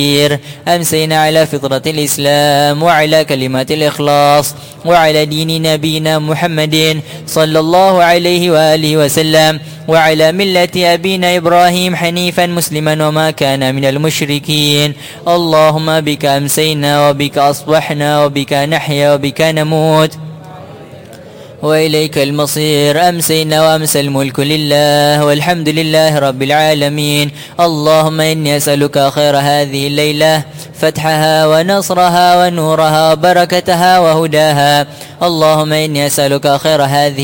أمسينا على فطرة الإسلام وعلى كلمات الإخلاص وعلى دين نبينا محمد صلى الله عليه وآله وسلم وعلى ملة أبينا إبراهيم حنيفا مسلما وما كان من المشركين. اللهم بك أمسينا وبك أصبحنا وبك نحيا وبك نموت وإليك المصير. أمسينا وأمسى الملك لله والحمد لله رب العالمين. اللهم إني أسألك خير هذه الليلة، فتحها ونصرها ونورها وبركتها وهداها. اللهم إني أسألك خير هذه